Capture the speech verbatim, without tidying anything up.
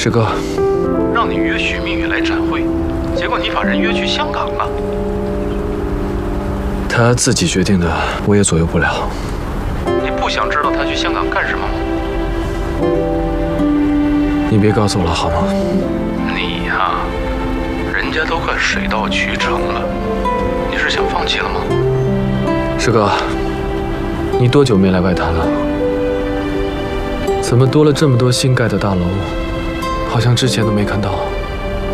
师哥， 让你约许明宇来展会，结果你把人约去香港了。 他自己决定的，我也左右不了。 你不想知道他去香港干什么吗？ 你别告诉我了好吗？ 你呀，人家都快水到渠成了，你是想放弃了吗？ 师哥，你多久没来外滩了？怎么多了这么多新盖的大楼？好像之前都没看到。